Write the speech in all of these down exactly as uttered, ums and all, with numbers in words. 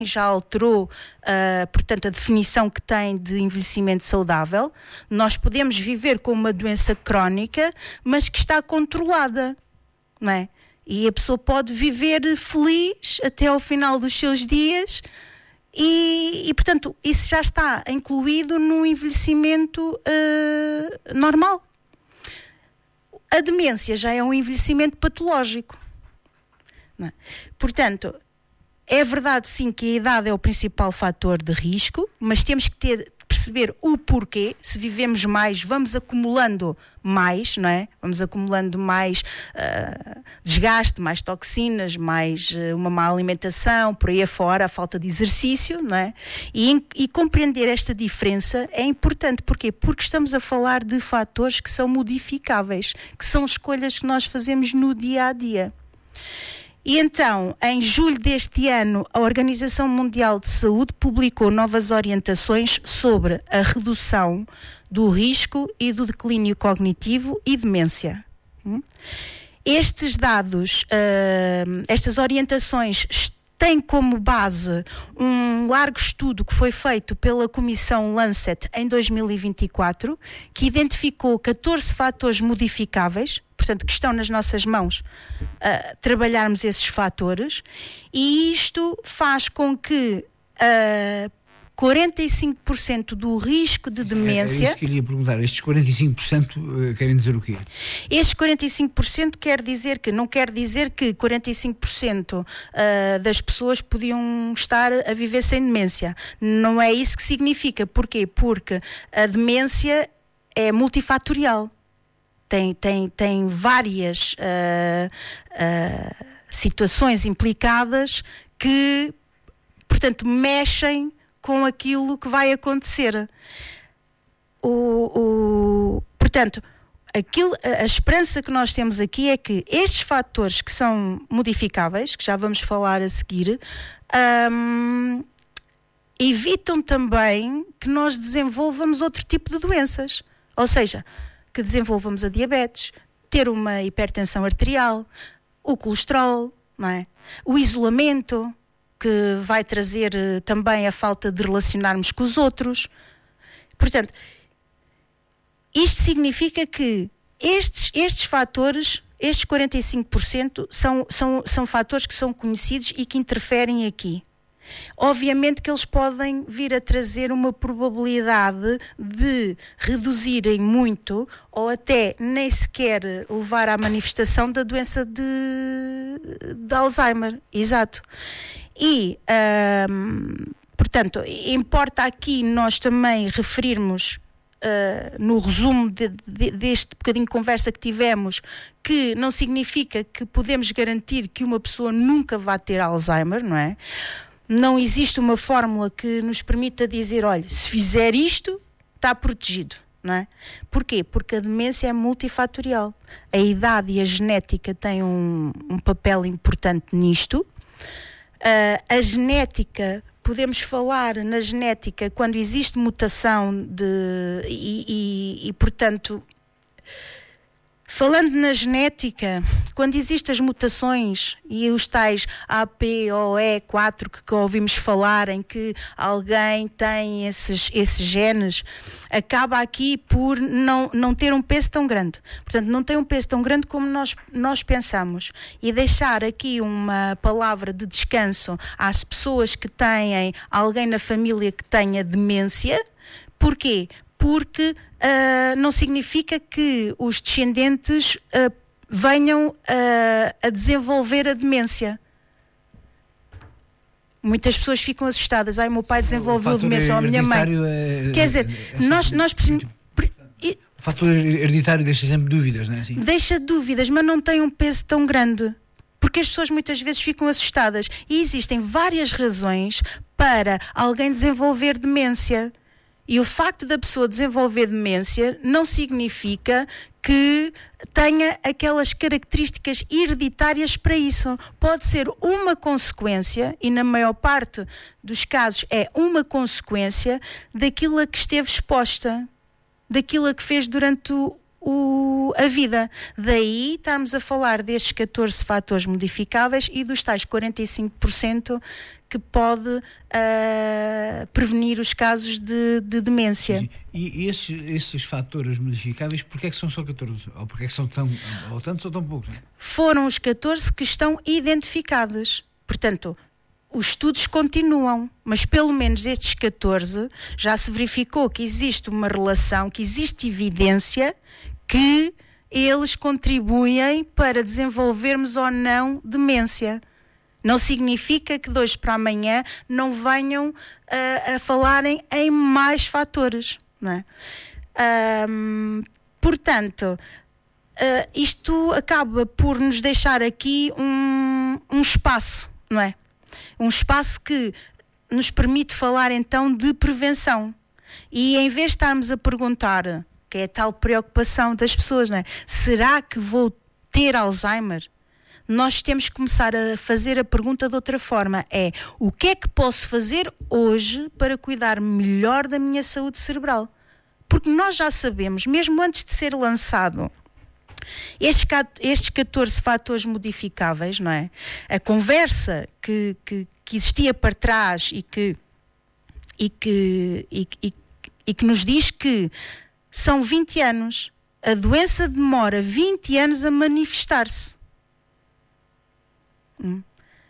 já alterou, uh, portanto, a definição que tem de envelhecimento saudável. Nós podemos viver com uma doença crónica, mas que está controlada, não é? E a pessoa pode viver feliz até ao final dos seus dias e, e portanto, isso já está incluído no envelhecimento uh, normal. A demência já é um envelhecimento patológico, não é? Portanto, é verdade sim que a idade é o principal fator de risco, mas temos que ter, perceber o porquê. Se vivemos mais, vamos acumulando mais, não é? Vamos acumulando mais uh, desgaste, mais toxinas, mais uh, uma má alimentação, por aí afora, a falta de exercício, não é? E, e compreender esta diferença é importante. Porquê? Porque estamos a falar de fatores que são modificáveis, que são escolhas que nós fazemos no dia a dia. E então, em julho deste ano, a Organização Mundial de Saúde publicou novas orientações sobre a redução do risco e do declínio cognitivo e demência. Estes dados, uh, estas orientações têm como base um largo estudo que foi feito pela Comissão Lancet em dois mil e vinte e quatro, que identificou catorze fatores modificáveis, portanto, que estão nas nossas mãos, uh, trabalharmos esses fatores, e isto faz com que uh, quarenta e cinco por cento do risco de demência... É isso que eu lhe ia perguntar, estes quarenta e cinco por cento querem dizer o quê? Estes quarenta e cinco por cento quer dizer que, não quer dizer que quarenta e cinco por cento uh, das pessoas podiam estar a viver sem demência. Não é isso que significa. Porquê? Porque a demência é multifatorial. Tem, tem, tem várias uh, uh, situações implicadas que, portanto, mexem com aquilo que vai acontecer. O, o, portanto, aquilo, a, a esperança que nós temos aqui é que estes fatores que são modificáveis, que já vamos falar a seguir, um, evitam também que nós desenvolvamos outro tipo de doenças. Ou seja, que desenvolvamos a diabetes, ter uma hipertensão arterial, o colesterol, não é? O isolamento, que vai trazer uh, também a falta de relacionarmos com os outros. Portanto, isto significa que estes, estes fatores, estes quarenta e cinco por cento, são, são, são fatores que são conhecidos e que interferem aqui. Obviamente que eles podem vir a trazer uma probabilidade de reduzirem muito ou até nem sequer levar à manifestação da doença de, de Alzheimer. Exato. E, hum, portanto, importa aqui nós também referirmos Uh, no resumo de, de, deste bocadinho de conversa que tivemos, que não significa que podemos garantir que uma pessoa nunca vai ter Alzheimer, não é? Não existe uma fórmula que nos permita dizer, olha, se fizer isto, está protegido, não é? Porquê? Porque a demência é multifatorial. A idade e a genética têm um, um papel importante nisto. Uh, a genética... Podemos falar na genética quando existe mutação de, e, e, e, portanto, falando na genética, quando existem as mutações e os tais A P O E quatro que, que ouvimos falar, em que alguém tem esses, esses genes, acaba aqui por não, não ter um peso tão grande. Portanto, não tem um peso tão grande como nós, nós pensamos. E deixar aqui uma palavra de descanso às pessoas que têm alguém na família que tenha demência. Porquê? Porque uh, não significa que os descendentes uh, venham uh, a desenvolver a demência. Muitas pessoas ficam assustadas. Ai, meu pai desenvolveu demência, ou a minha mãe. É, Quer dizer, é, é, nós, nós precisamos... O fator hereditário deixa sempre dúvidas, não é assim? Deixa dúvidas, mas não tem um peso tão grande. Porque as pessoas muitas vezes ficam assustadas. E existem várias razões para alguém desenvolver demência. E o facto da pessoa desenvolver demência não significa que tenha aquelas características hereditárias para isso. Pode ser uma consequência, e na maior parte dos casos é uma consequência daquilo a que esteve exposta, daquilo a que fez durante o, o, a vida. Daí estarmos a falar destes catorze fatores modificáveis e dos tais quarenta e cinco por cento que pode uh, prevenir os casos de, de demência. Sim. E esses, esses fatores modificáveis, porquê é que são só catorze? Ou porquê é que são tão, ou tantos ou tão poucos? Não é? Foram os catorze que estão identificados. Portanto, os estudos continuam, mas pelo menos estes catorze já se verificou que existe uma relação, que existe evidência que eles contribuem para desenvolvermos ou não demência. Não significa que de hoje para amanhã não venham uh, a falarem em mais fatores, não é? Um, portanto, uh, isto acaba por nos deixar aqui um, um espaço, não é? Um espaço que nos permite falar então de prevenção. E em vez de estarmos a perguntar, que é a tal preocupação das pessoas, não é? Será que vou ter Alzheimer? Nós temos que começar a fazer a pergunta de outra forma. É, o que é que posso fazer hoje para cuidar melhor da minha saúde cerebral? Porque nós já sabemos, mesmo antes de ser lançado estes, estes catorze fatores modificáveis, não é? A conversa que, que, que existia para trás e que, e, que, e, e, e que nos diz que são vinte anos. A doença demora vinte anos a manifestar-se. Hum.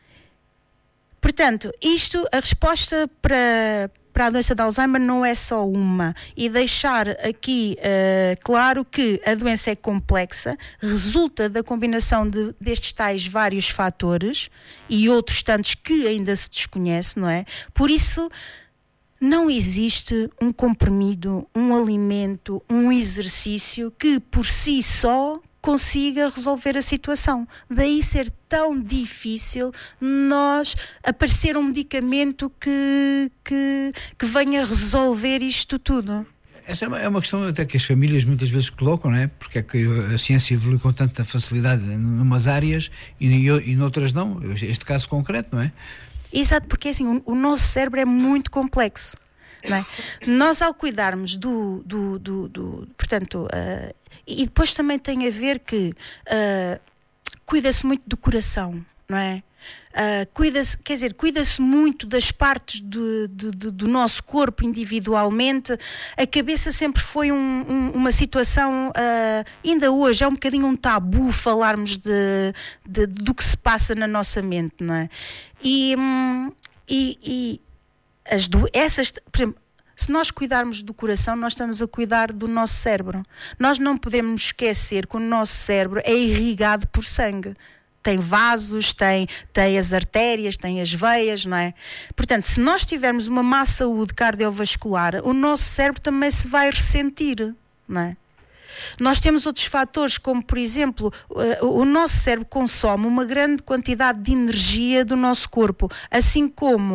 Portanto, isto, a resposta para, para a doença de Alzheimer não é só uma. E deixar aqui uh, claro que a doença é complexa, resulta da combinação de, destes tais vários fatores e outros tantos que ainda se desconhece, não é? Por isso, não existe um comprimido, um alimento, um exercício que por si só consiga resolver a situação. Daí ser tão difícil nós aparecer um medicamento que, que, que venha resolver isto tudo. Essa é uma questão até que as famílias muitas vezes colocam, não é? Porque é que a ciência evolui com tanta facilidade em umas áreas e, e noutras não. Este caso concreto, não é? Exato, porque assim, o, o nosso cérebro é muito complexo. Não é? Nós, ao cuidarmos do, do, do, do portanto, uh, e depois também tem a ver que uh, cuida-se muito do coração, não é? Uh, cuida-se, quer dizer, cuida-se muito das partes de, de, de, do nosso corpo individualmente. A cabeça sempre foi um, um, uma situação, uh, ainda hoje é um bocadinho um tabu falarmos de, de, do que se passa na nossa mente, não é? E, um, e, e as do, essas, por exemplo, se nós cuidarmos do coração, nós estamos a cuidar do nosso cérebro. Nós não podemos nos esquecer que o nosso cérebro é irrigado por sangue. Tem vasos, tem, tem as artérias, tem as veias, não é? Portanto, se nós tivermos uma má saúde cardiovascular, o nosso cérebro também se vai ressentir, não é? Nós temos outros fatores, como por exemplo, o nosso cérebro consome uma grande quantidade de energia do nosso corpo, assim como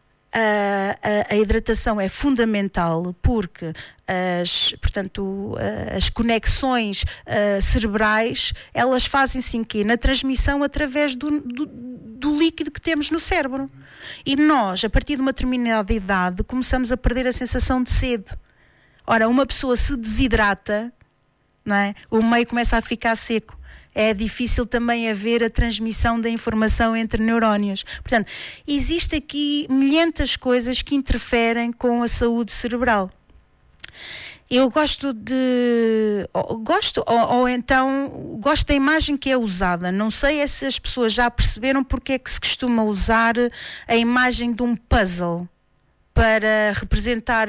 A, a, a hidratação é fundamental porque as, portanto, as conexões uh, cerebrais, elas fazem-se em quê? Na transmissão através do, do, do líquido que temos no cérebro. E nós, a partir de uma determinada idade, começamos a perder a sensação de sede. Ora, uma pessoa se desidrata, não é? O meio começa a ficar seco. É difícil também haver a transmissão da informação entre neurónios. Portanto, existe aqui milhentas coisas que interferem com a saúde cerebral. Eu gosto de... Ou, gosto, ou, ou então, gosto da imagem que é usada. Não sei se as pessoas já perceberam porque é que se costuma usar a imagem de um puzzle para representar,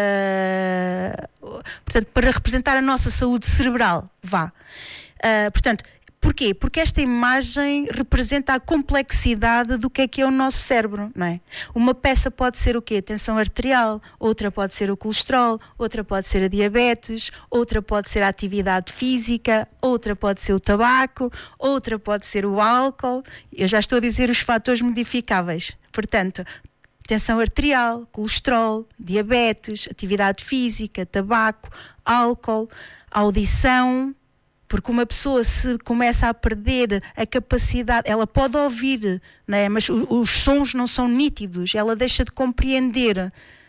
uh, portanto, para representar a nossa saúde cerebral. Vá. Uh, portanto, porquê? Porque esta imagem representa a complexidade do que é que é o nosso cérebro, não é? Uma peça pode ser o quê? A tensão arterial, outra pode ser o colesterol, outra pode ser a diabetes, outra pode ser a atividade física, outra pode ser o tabaco, outra pode ser o álcool. Eu já estou a dizer os fatores modificáveis. Portanto, tensão arterial, colesterol, diabetes, atividade física, tabaco, álcool, audição. Porque uma pessoa se começa a perder a capacidade, ela pode ouvir, não é? Mas os, os sons não são nítidos, ela deixa de compreender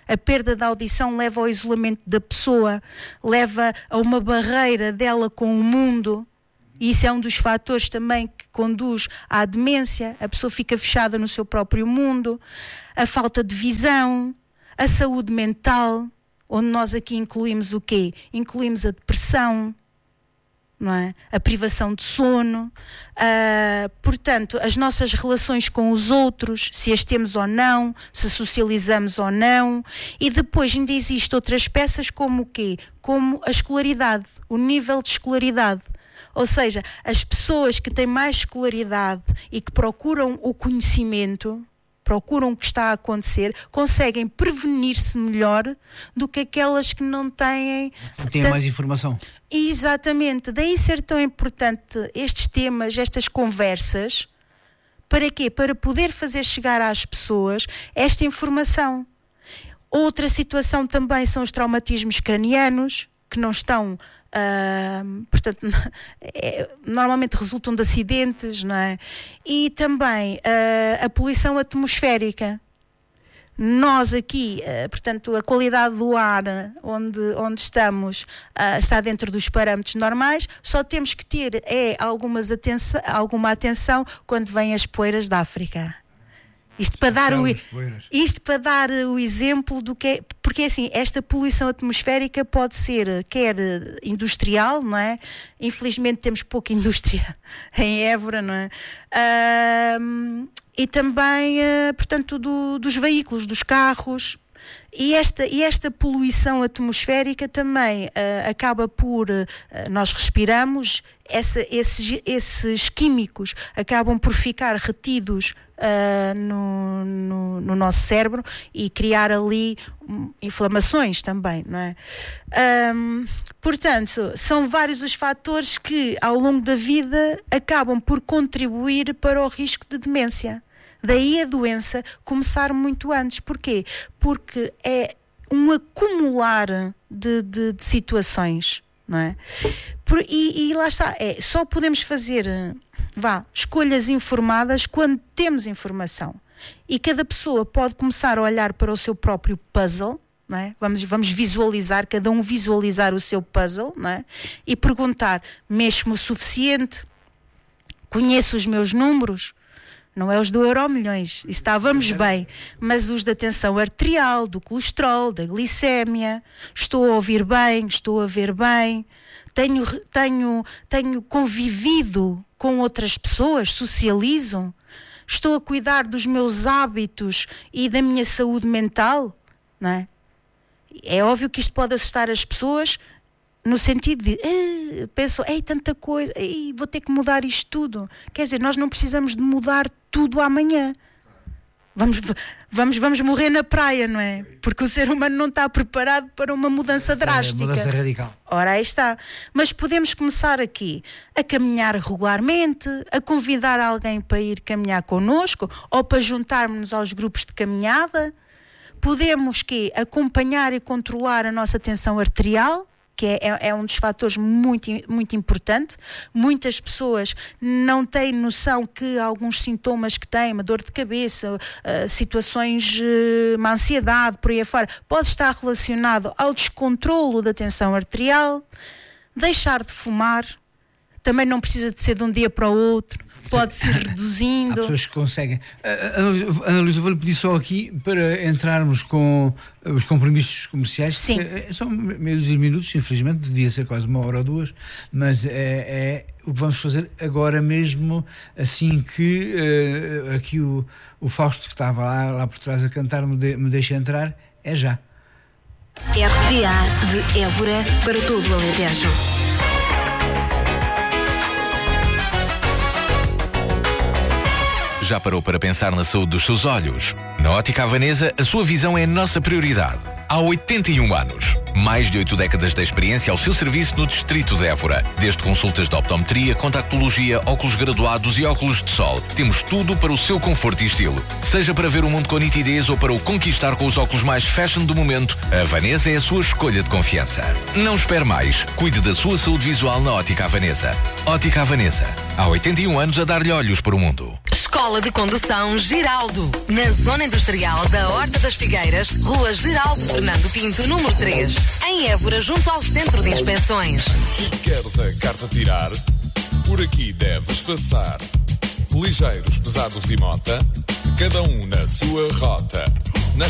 A perda da audição leva ao isolamento da pessoa, leva a uma barreira dela com o mundo. E isso é um dos fatores também que conduz à demência. A pessoa fica fechada no seu próprio mundo. A falta de visão, a saúde mental, onde nós aqui incluímos o quê? Incluímos a depressão, não é? A privação de sono. Uh, portanto, as nossas relações com os outros, se as temos ou não, se socializamos ou não. E depois ainda existem outras peças como o quê? Como a escolaridade, o nível de escolaridade. Ou seja, as pessoas que têm mais escolaridade e que procuram o conhecimento, procuram o que está a acontecer, conseguem prevenir-se melhor do que aquelas que não têm... Têm tant... mais informação. Exatamente. Daí ser tão importante estes temas, estas conversas, para quê? Para poder fazer chegar às pessoas esta informação. Outra situação também são os traumatismos cranianos, que não estão... Uh, portanto, é, normalmente resultam de acidentes, não é? E também uh, a poluição atmosférica. Nós aqui, uh, portanto, a qualidade do ar onde, onde estamos uh, está dentro dos parâmetros normais, só temos que ter é, algumas atenção, alguma atenção quando vêm as poeiras da África. Isto para, dar o, isto para dar o exemplo do que é, porque assim, esta poluição atmosférica pode ser quer industrial, não é? Infelizmente temos pouca indústria em Évora, não é? Uh, e também, uh, portanto, do, dos veículos, dos carros. E esta, e esta poluição atmosférica também uh, acaba por, uh, nós respiramos, essa, esses, esses químicos acabam por ficar retidos uh, no, no, no nosso cérebro e criar ali um, inflamações também, não é? Um, portanto, são vários os fatores que ao longo da vida acabam por contribuir para o risco de demência. Daí a doença começar muito antes. Porquê? Porque é um acumular de, de, de situações, não é? Por, e, e lá está, é, só podemos fazer vá, escolhas informadas quando temos informação. E cada pessoa pode começar a olhar para o seu próprio puzzle, não é? Vamos, vamos visualizar, cada um visualizar o seu puzzle, não é? E perguntar, mexo-me o suficiente? Conheço os meus números? Não é os do Euromilhões, isso estávamos bem, mas os da tensão arterial, do colesterol, da glicémia, estou a ouvir bem, estou a ver bem, tenho, tenho, tenho convivido com outras pessoas, socializo, estou a cuidar dos meus hábitos e da minha saúde mental, não é? É óbvio que isto pode assustar as pessoas, no sentido de, eh, pensam, ei, tanta coisa, ei, vou ter que mudar isto tudo. Quer dizer, nós não precisamos de mudar tudo amanhã. Vamos, vamos, vamos morrer na praia, não é? Porque o ser humano não está preparado para uma mudança drástica. É, mudança radical. Ora, aí está. Mas podemos começar aqui a caminhar regularmente, a convidar alguém para ir caminhar connosco ou para juntarmos-nos aos grupos de caminhada. Podemos que acompanhar e controlar a nossa tensão arterial, que é, é, é um dos fatores muito, muito importante. Muitas pessoas não têm noção que alguns sintomas que têm, uma dor de cabeça, uh, situações, uh, uma ansiedade, por aí afora, pode estar relacionado ao descontrolo da tensão arterial. Deixar de fumar, também não precisa de ser de um dia para o outro, pode-se reduzindo. Há pessoas que conseguem. Ana Luísa, vou-lhe pedir só aqui para entrarmos com os compromissos comerciais. Sim. São meio de minutos, infelizmente, devia ser quase uma hora ou duas, mas é, é o que vamos fazer agora mesmo, assim que uh, aqui o, o Fausto, que estava lá, lá por trás a cantar, me, de, me deixa entrar, é já. R T A de Évora para todo o Alentejo. Já parou para pensar na saúde dos seus olhos? Na Ótica Havanesa, a sua visão é a nossa prioridade. Há oitenta e um anos. Mais de oito décadas de experiência ao seu serviço no distrito de Évora. Desde consultas de optometria, contactologia, óculos graduados e óculos de sol. Temos tudo para o seu conforto e estilo. Seja para ver o mundo com nitidez ou para o conquistar com os óculos mais fashion do momento, a Havanesa é a sua escolha de confiança. Não espere mais. Cuide da sua saúde visual na Ótica Havanesa. Ótica Havanesa. Há oitenta e um anos a dar-lhe olhos para o mundo. Escola de Condução Giraldo, na Zona Industrial da Horta das Figueiras, Rua Giraldo Fernando Pinto, número três, em Évora, junto ao Centro de Inspeções. Se queres a carta tirar, por aqui deves passar. Ligeiros, pesados e mota, cada um na sua rota.